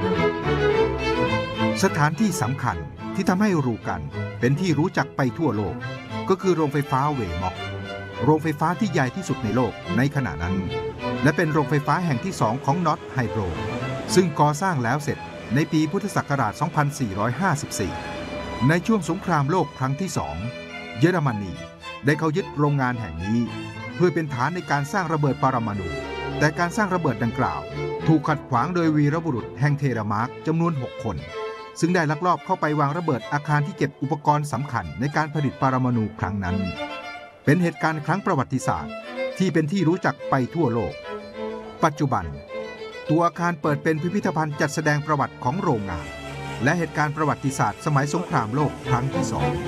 สถานที่สำคัญที่ทำให้รูกันเป็นที่รู้จักไปทั่วโลกก็คือโรงไฟฟ้าเวย์ม็อกโรงไฟฟ้าที่ใหญ่ที่สุดในโลกในขณะนั้นและเป็นโรงไฟฟ้าแห่งที่2ของน็อตไฮโดรซึ่งก่อสร้างแล้วเสร็จในปีพุทธศักราช 2454 ในช่วงสงครามโลกครั้งที่2เยอรมนีได้เข้ายึดโรงงานแห่งนี้เพื่อเป็นฐานในการสร้างระเบิดปรมาณูแต่การสร้างระเบิดดังกล่าวถูกขัดขวางโดยวีรบุรุษแห่งเทรามาร์กจำนวน6 คนซึ่งได้ลักลอบเข้าไปวางระเบิดอาคารที่เก็บอุปกรณ์สำคัญในการผลิตปรมาณูครั้งนั้นเป็นเหตุการณ์ครั้งประวัติศาสตร์ที่เป็นที่รู้จักไปทั่วโลกปัจจุบันตัวอาคารเปิดเป็นพิพิธภัณฑ์จัดแสดงประวัติของโรงงานและเหตุการณ์ประวัติศาสตร์สมัยสงครามโลกครั้งที่2